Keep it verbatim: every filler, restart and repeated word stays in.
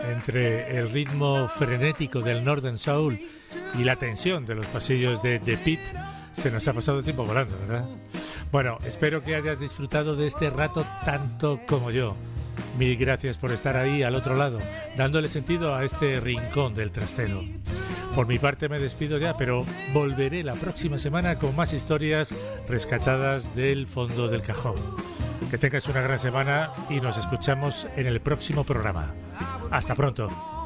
entre el ritmo frenético del Northern Soul y la tensión de los pasillos de The Pit, se nos ha pasado el tiempo volando, ¿verdad? Bueno, espero que hayas disfrutado de este rato tanto como yo. Mil gracias por estar ahí al otro lado, dándole sentido a este rincón del trastero. Por mi parte me despido ya, pero volveré la próxima semana con más historias rescatadas del fondo del cajón. Que tengas una gran semana y nos escuchamos en el próximo programa. Hasta pronto.